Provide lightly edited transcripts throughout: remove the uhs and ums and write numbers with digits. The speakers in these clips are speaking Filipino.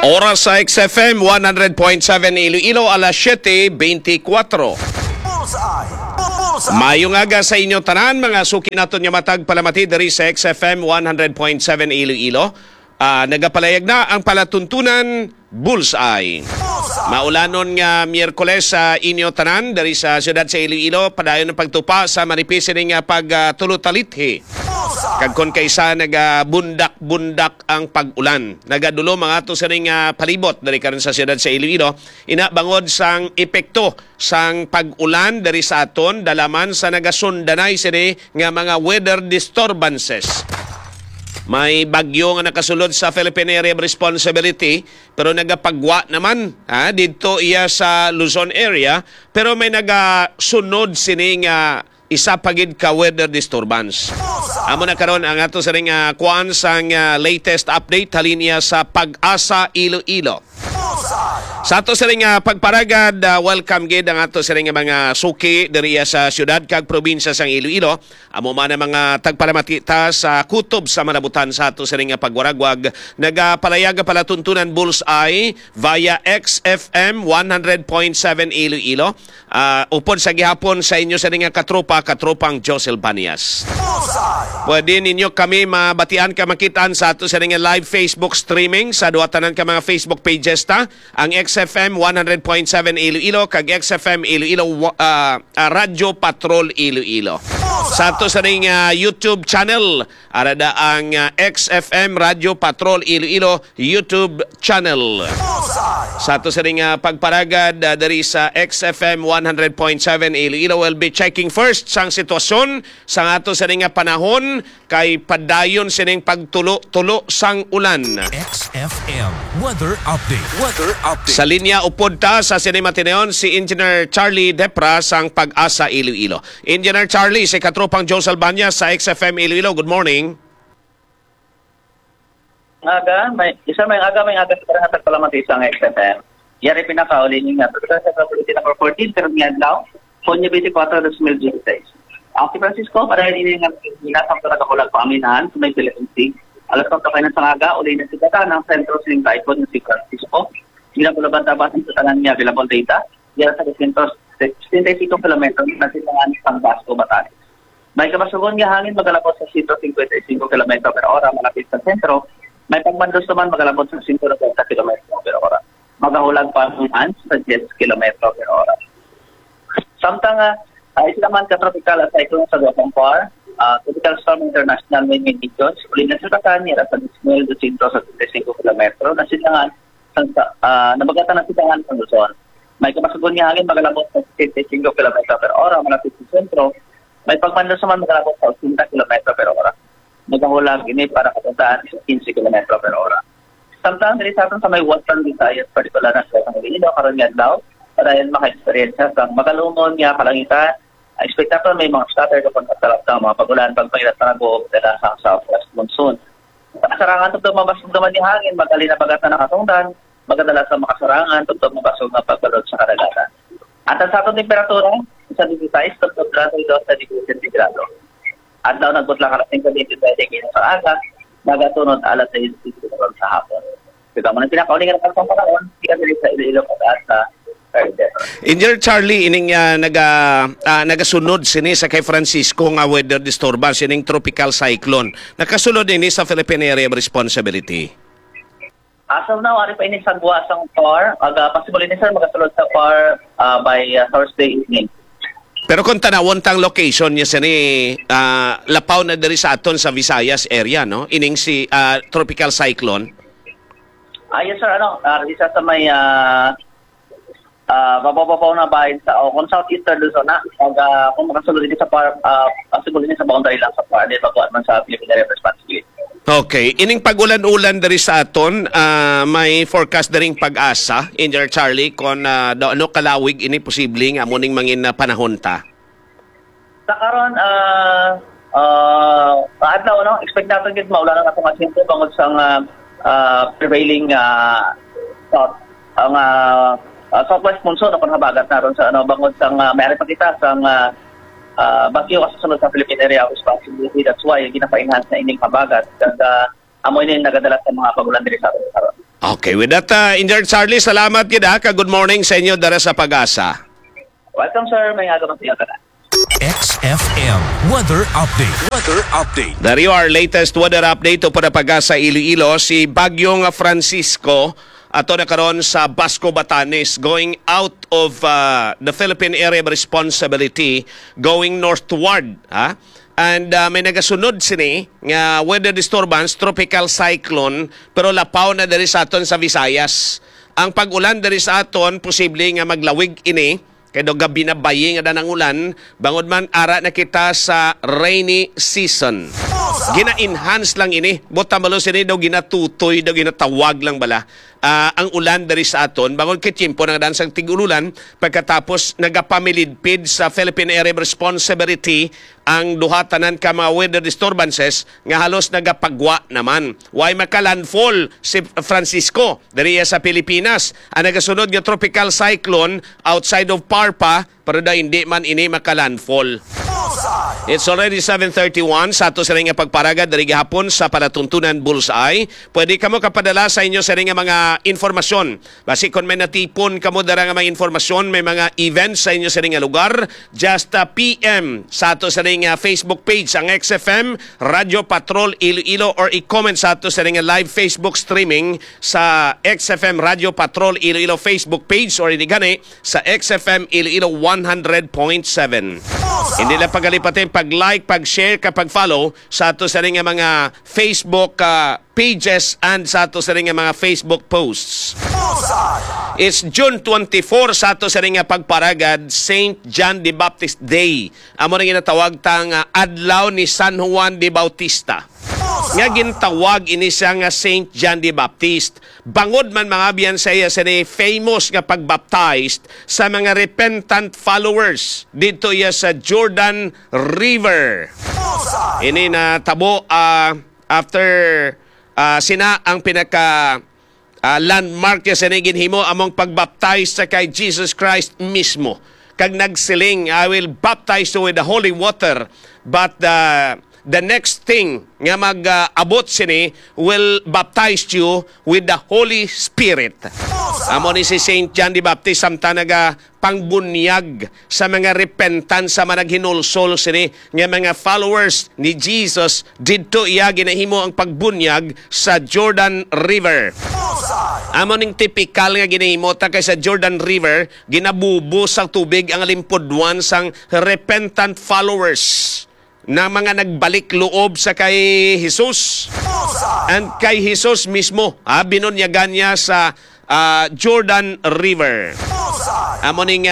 Oras sa XFM 100.7 Iloilo, alas 7:24. Mayong aga sa inyo tanan, mga suki naton nga matag palamati diri sa XFM 100.7 Iloilo. Nagapalayag na ang palatuntunan Bullseye. Maulanon nga Miyerkules sa inyo tanan diri sa siyudad sa Iloilo, padayon ang pagtupa sa manipis nga pagtulutalithi. Kagkon kaysa nagabundak-bundak ang pag-ulan. Nagadulo mga ato sa ring palibot dari karon sa siyudad sa Iloilo. Inabangod sang epekto sang pag-ulan dari sa aton dalaman sa nagasundanay sini nga mga weather disturbances. May bagyo nga nakasulod sa Philippine Area of Responsibility pero nagapagwa naman dito iya sa Luzon area, pero may nagasunod sini nga isa pagid ka weather disturbance. Amo na karon ang ato sa ring kuan sang latest update halinya sa Pag-asa Iloilo. Sa ato sa ring pagparagad, welcome gid ang ato sa ring mga suki diri sa syudad kag probinsya sang Iloilo. Amo man ang mga tagpalamatita sa kutob sa manabutan sa ato sa ring pagwaragwag. Nagapalayag palatuntunan Bullseye via XFM 100.7 Iloilo. Upod sa gihapon sa inyo sa ring katropang Josel Banias. Pwede ninyo kami mabatian ka makitaan sa ato sa ring live Facebook streaming sa duwatanan ka mga Facebook pages ta. Ang XFM 100.7 Iloilo kag XFM Iloilo Radio Patrol Iloilo. Sa ato sa ring YouTube channel arada ang XFM Radio Patrol Iloilo YouTube channel. Sa ato sa ring pagparagad dari sa XFM 100.7 Iloilo, will be checking first sang sitwasyon sa ato sa ring panahon kay padayon sining pagtulo-tulo sang ulan. XFM Weather Update. Sa linya upod ta sa Cinema Tineon si Engineer Charlie Depra sang Pag-asa Iloilo. Engineer Charlie, si katropang Josel Banias sa XFM Iloilo. Good morning. May aga sa parahatag palamati sa XFM. Yari pinakauli nga sa Policy number 14 pero nga daw Ponyo 24 2016. Ang si Francisco para hindi nga ginasang nagakulag paminahan sa may Philippine alas 4 kayo ng sangaga, uli na si Kata ng Centro Sing Typhoon ng si Francisco. Ginapulaban tabasin sa tanan niya available data. Yan sa 65 km na silangan ng Basco, Batanes. May kabasugon nga hangin magalabot sa 155 km per hora malapit sa sentro. May pagbandos naman magalabot sa 150 km per hora. Magahulag pa ang sa 10 km per hora. Samtang isa naman ka-tropical cyclone sa Guapampar, Tropical Storm International may meditions, uli na sa Catania sa 200 sa 35 km na silangan nabagatan ng silangan sa Luzon. May kamasugon niya hangin magalabot sa 55 km per hora malapit sa sentro. May pagbandos naman magalabot sa 80 km per hora. Magahulag ini para kapuntaan sa 15 km per hora. Samtang dili sa aton sa may Western Visayas, partikular na sa Iloilo, karon nga daw, para yan maka-experience sa magalumon nga kalangitan. Expectator may mga starter kapag natalap ng mga pagulan pagpahirat na nag-uog dala sa southwest monsoon. Makasarangan tugtog mabasog naman ni hangin, magali na bagata na katungdan, magadala sa makasarangan tugtog mabasog na pagbalod sa karagatan. At sa atong temperatura, sa 16, tugtog grado ito sa degree centigrado. At daw nagbutla ka na 5 degrees sa aga, nagatunod alas 6 sa hapon. Kaya mo na pinakauling na pagpang panahon, hindi ka sa Iloilo pag-asa. Engineer Charlie, ining nagasunod sini sa kay Francisco nga weather disturbance, ining tropical cyclone. Nakasunod ini sa Philippine Area of Responsibility. As of now, ari pa ini sa buwasang PAR. Possible ini sir magasulod sa PAR by Thursday evening. Pero kung tanawon tang location niya sini lapaw na diri sa aton sa Visayas area, no? Ining si tropical cyclone. Yes sir, isa sa may mapapapaw na bahay sa kung southeastern Luzon na kung makasulod din sa par possible din sa boundary lang sa par din pagkuhan man sa Philippine Area of Responsibility. Okay, ining pagulan-ulan diri sa aton may forecast daring Pag-asa Engineer Charlie kon ano kalawig ini posible nga muning mangin na panahon ta. Sa karon adlaw no expect natin gid maulan ang atong asinto bangod sang prevailing south ang southwest monsoon akong habagat naron sa bangod sang mayari pa kita sang bagyo kasunod sa Philippine Area of Responsibility. That's why ginapa-enhance na ining habagat kag amoy na nagadala sa mga pagulan diri sa aton karon. Okay, with that, Engineer Charlie, salamat gid ha. Good morning sa inyo dara sa Pag-asa. Welcome, sir. May aga siya ka na. XFM Weather Update. Weather Update. Dari our latest weather update para Pag-asa Iloilo, si Bagyong Francisco ato na karon sa Basco, Batanes, going out of the Philippine Area of Responsibility, going northward. Ha? And may nagasunod sini nga weather disturbance, tropical cyclone, pero lapaw na dari sa aton sa Visayas. Ang pag-ulan dari sa aton, posible nga maglawig ini, kaya gabi na bayi nga danang ulan, bangod man ara na kita sa rainy season. Gina-enhance lang ini. Bota malo sini daw ginatutoy, daw ginatawag lang bala. Ang ulan dari sa aton, bangod kitsimpo na dansang tigululan, pagkatapos nagapamilidpid sa Philippine Area of Responsibility ang duha tanan ka mga weather disturbances nga halos nagapagwa naman. Why makalandfall si Francisco dari sa Pilipinas? Ang nagasunod nga tropical cyclone outside of Parpa, pero da hindi man ini makalandfall. It's already 7:31 sa ato sa ring nga pagparagad dari gahapon sa palatuntunan Bullseye. Pwede kamo kapadala sa inyo sa ring nga mga informasyon. Basi kung may natipon kamo dara nga mga informasyon, may mga events sa inyo sa ring nga lugar, just PM sa ato sa ring nga Facebook page ang XFM Radio Patrol Iloilo, or i-comment sa ato sa ring nga live Facebook streaming sa XFM Radio Patrol Iloilo Facebook page, or ini gani sa XFM Iloilo 100.7. Hindi lang pagalipatin pag-like, pag-share, kapag-follow sa ato sa ring nga mga Facebook pages and sa ato sa ring nga mga Facebook posts. It's June 24 sa ato sa ring nga pagparagad, Saint John the Baptist Day. Amo ring ginatawag tang adlaw ni San Juan the Bautista. Nga gintawag ini siya nga Saint John the Baptist. Bangod man mga biyan sa iya sa famous nga pagbaptized sa mga repentant followers dito iya sa Jordan River. Ini na tabo after sina ang pinaka landmark niya sa ginhimo among pagbaptize sa kay Jesus Christ mismo. Kag nagsiling, I will baptize you with the holy water, but the next thing nga mag-abot sini will baptize you with the Holy Spirit. Amo ni si Saint John the Baptist samtang pangbunyag sa mga repentant sa managhinulsol sini nga mga followers ni Jesus didto iya ginahimo ang pagbunyag sa Jordan River. Amo ning typical nga ginahimo ta kay sa Jordan River, ginabubos ang tubig ang limpudwan sang repentant followers na mga nagbalik loob sa kay Jesus. And kay Jesus mismo, binunyagan niya sa Jordan River. Amo ning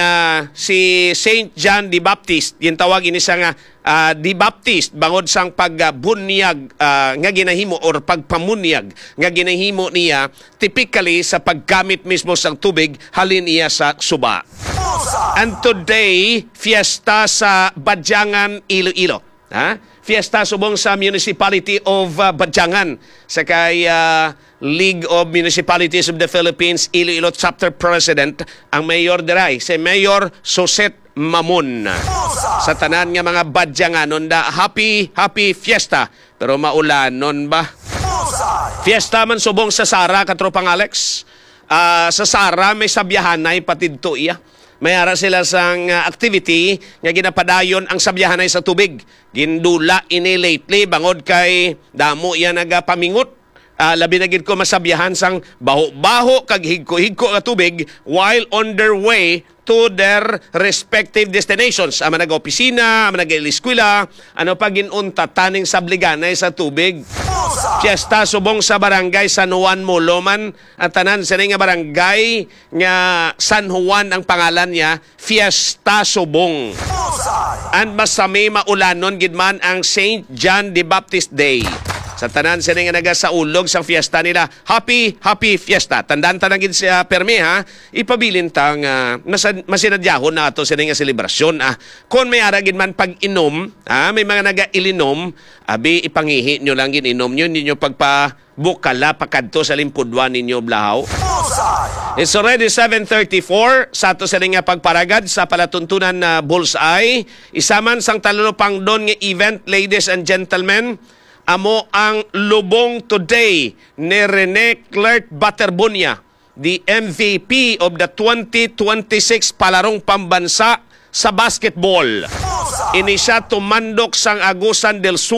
si Saint John the Baptist, yung tawag ini sa nga the Baptist, bangod sang pagbunyag nga ginahimo or pagpamunyag nga ginahimo niya typically sa paggamit mismo sang tubig halin iya sa suba. And today, fiesta sa Badyangan, Iloilo. Fiesta subong sa Municipality of Badyangan sa kay League of Municipalities of the Philippines Iloilo Chapter President ang Mayor Diray, si Mayor Suset Mamon. Sa tanan nga mga Badyanganon da happy fiesta, pero maulanon ba? Fiesta man subong sa Sara, katropang Alex. Sa Sara may sabyahanay patidto iya. May ara sila sang activity nga ginapadayon ang sabyahanay sa tubig. Gindula ini lately bangod kay damo iya nagapamingot. Labi na gid ko masabyahan sang baho-baho kag higko-higko nga tubig while on their way to their respective destinations. Ama nag-opisina, ama nag-eskwela, ano pa ginunta taning sabliganay sa tubig. Fiesta subong sa barangay San Juan Moloman, ang tanan sa nga barangay nga San Juan ang pangalan niya, Fiesta Subong. And masami maulanon gidman ang Saint John the Baptist Day. Sa tanan sila nga nagasaulog sa fiesta nila. Happy fiesta. Tandaan-tanang gid siya permi ha. Ipabilin tang masinadyahon na ato sila nga selebrasyon. Kung may aragin man pag-inom, may mga naga-ilinom, abi ipangihi nyo lang gininom nyo, ninyo pagpabukala, pakadto sa limpudwan ninyo blahaw. It's already 7:34 sa ato sila nga pagparagad sa palatuntunan na Bullseye. Isaman sang talupang doon nga event, ladies and gentlemen, amo ang lubong today ni Rene Clerc Baterbunya, the MVP of the 2026 Palarong Pambansa sa basketball. Ini siya tumandok sang Agusan del Sur